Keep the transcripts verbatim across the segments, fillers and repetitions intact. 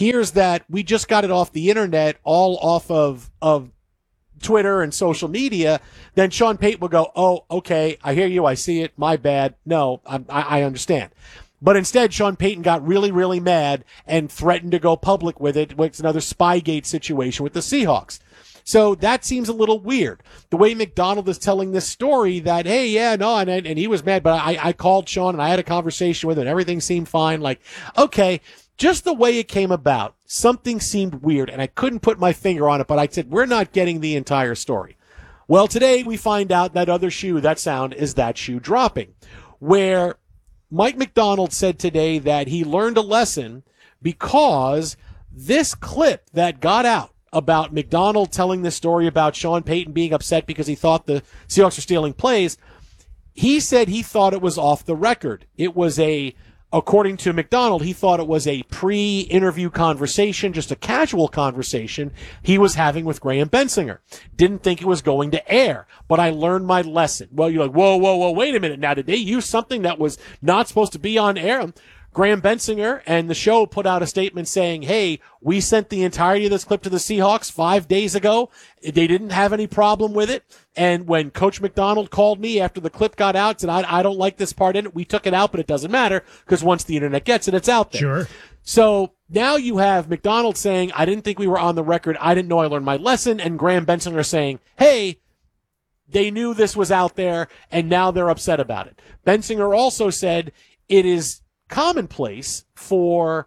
hears that we just got it off the internet, all off of, of Twitter and social media, then Sean Payton will go, oh, okay, I hear you, I see it, my bad. No, I, I understand. But instead, Sean Payton got really, really mad and threatened to go public with it. It's another Spygate situation with the Seahawks. So that seems a little weird. The way McDonald is telling this story that, hey, yeah, no, and, and he was mad, but I, I called Sean and I had a conversation with him and everything seemed fine. Like, okay, just the way it came about, something seemed weird, and I couldn't put my finger on it, but I said, we're not getting the entire story. Well, today we find out that other shoe, that sound, is that shoe dropping, where Mike Macdonald said today that he learned a lesson because this clip that got out about McDonald telling this story about Sean Payton being upset because he thought the Seahawks were stealing plays, he said he thought it was off the record. It was a, according to McDonald, he thought it was a pre-interview conversation, just a casual conversation he was having with Graham Bensinger. Didn't think it was going to air, but I learned my lesson. Well, you're like, whoa, whoa, whoa, wait a minute. Now, did they use something that was not supposed to be on air? Graham Bensinger and the show put out a statement saying, hey, we sent the entirety of this clip to the Seahawks five days ago. They didn't have any problem with it. And when Coach McDonald called me after the clip got out, said, I, I don't like this part in it. We took it out, but it doesn't matter because once the internet gets it, it's out there. Sure. So now you have McDonald saying, I didn't think we were on the record. I didn't know I learned my lesson. And Graham Bensinger saying, hey, they knew this was out there and now they're upset about it. Bensinger also said it is commonplace for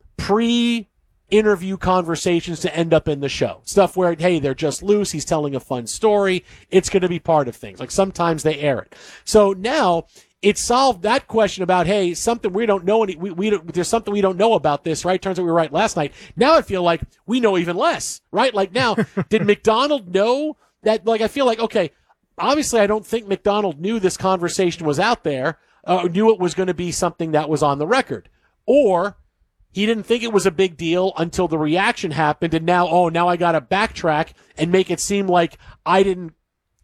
pre-interview conversations to end up in the show. Stuff where, hey, they're just loose. He's telling a fun story. It's going to be part of things. Like sometimes they air it. So now it solved that question about, hey, something we don't know any, we, we don't, there's something we don't know about this, right? Turns out we were right last night. Now I feel like we know even less, right? Like now, did McDonald know that? Like I feel like, okay, obviously I don't think McDonald knew this conversation was out there. Uh, knew it was going to be something that was on the record. Or he didn't think it was a big deal until the reaction happened, and now, oh, now I got to backtrack and make it seem like I didn't,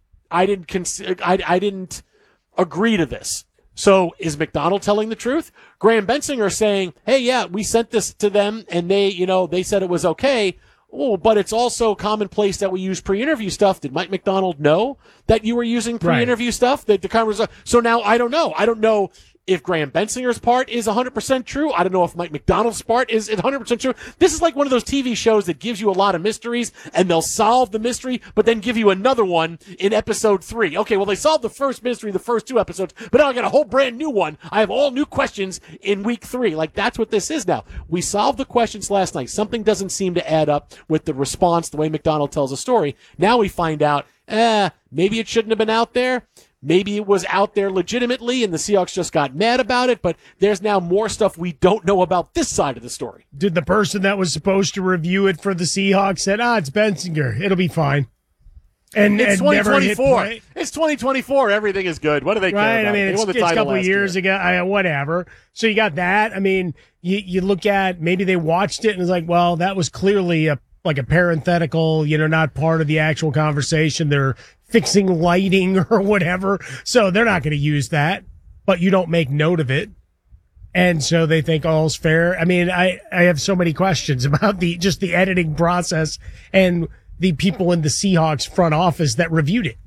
I didn't, cons- I, I didn't agree to this. So is McDonald telling the truth? Graham Bensinger saying, hey, yeah, we sent this to them, and they, you know, they said it was okay. Oh, but it's also commonplace that we use pre-interview stuff. Did Mike Macdonald know that you were using pre-interview right. stuff? That the conversation. So now I don't know. I don't know if Graham Bensinger's part is one hundred percent true. I don't know if Mike Macdonald's part is one hundred percent true. This is like one of those T V shows that gives you a lot of mysteries, and they'll solve the mystery, but then give you another one in episode three. Okay, well, they solved the first mystery, the first two episodes, but now I got a whole brand new one. I have all new questions in week three. Like, that's what this is now. We solved the questions last night. Something doesn't seem to add up with the response, the way McDonald tells a story. Now we find out, eh, maybe it shouldn't have been out there. Maybe it was out there legitimately and the Seahawks just got mad about it, but there's now more stuff we don't know about this side of the story. Did the person that was supposed to review it for the Seahawks said, ah, it's Bensinger, it'll be fine. And it's and twenty twenty-four. Hit, it's twenty twenty-four. Everything is good. What do they right? care about? I mean, they it's, won the it's a title couple of years year. ago, I, whatever. So you got that. I mean, you, you look at, maybe they watched it and it's like, well, that was clearly a like a parenthetical, you know, not part of the actual conversation. They're fixing lighting or whatever. So they're not going to use that, but you don't make note of it. And so they think all's fair. I mean, I, I have so many questions about the, just the editing process and the people in the Seahawks front office that reviewed it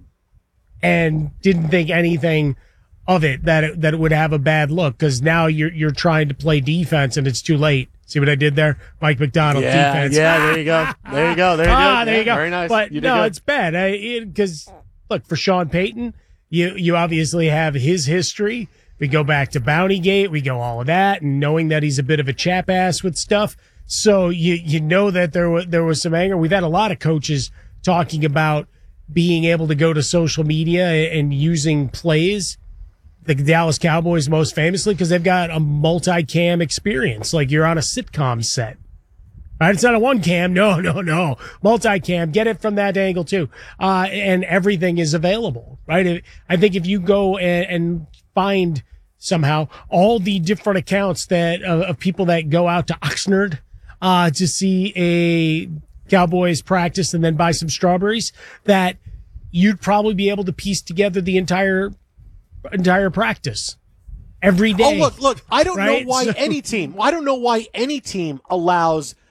and didn't think anything of it, that it, that it would have a bad look. Cause now you're, you're trying to play defense and it's too late. See what I did there? Mike Macdonald, yeah, defense. Yeah, there you go. There you go. There you go. Ah, there yeah, you go. Very nice. But you did no, good. it's bad. Because, look, for Sean Payton, you, you obviously have his history. We go back to Bountygate. We go all of that. And knowing that he's a bit of a chap ass with stuff. So you, you know that there was, there was some anger. We've had a lot of coaches talking about being able to go to social media and using plays. The Dallas Cowboys most famously because they've got a multi-cam experience, like you're on a sitcom set. Right? It's not a one cam. No, no, no. Multi-cam. Get it from that angle too. Uh, and everything is available, right? I think if you go and, and find somehow all the different accounts that uh, of people that go out to Oxnard, uh, to see a Cowboys practice and then buy some strawberries, that you'd probably be able to piece together the entire entire practice every day. Oh, look, look, I don't right? know why so, any team, I don't know why any team allows